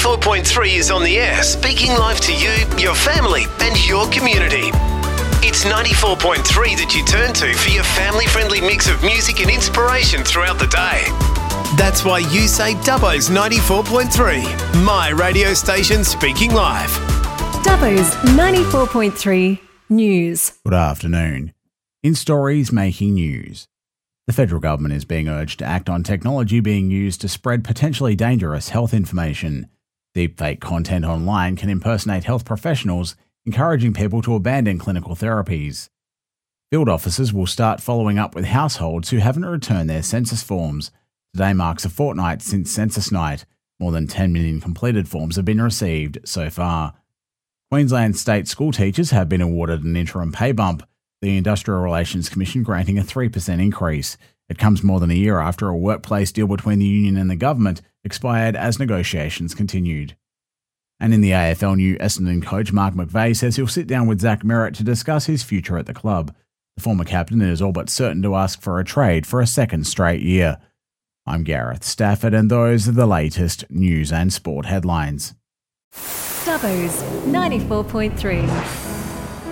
94.3 is on the air, speaking live to you, your family and your community. It's 94.3 that you turn to for your family-friendly mix of music and inspiration throughout the day. That's why you say Dubbo's 94.3, my radio station speaking live. Dubbo's 94.3 News. Good afternoon. In stories making news, the federal government is being urged to act on technology being used to spread potentially dangerous health information. Deepfake content online can impersonate health professionals, encouraging people to abandon clinical therapies. Field officers will start following up with households who haven't returned their census forms. Today marks a fortnight since Census Night. More than 10 million completed forms have been received so far. Queensland state school teachers have been awarded an interim pay bump, the Industrial Relations Commission granting a 3% increase. It comes more than a year after a workplace deal between the union and the government expired as negotiations continued. And in the AFL, new Essendon coach Mark McVeigh says he'll sit down with Zach Merritt to discuss his future at the club. The former captain is all but certain to ask for a trade for a second straight year. I'm Gareth Stafford, and those are the latest news and sport headlines. Dubbo's 94.3.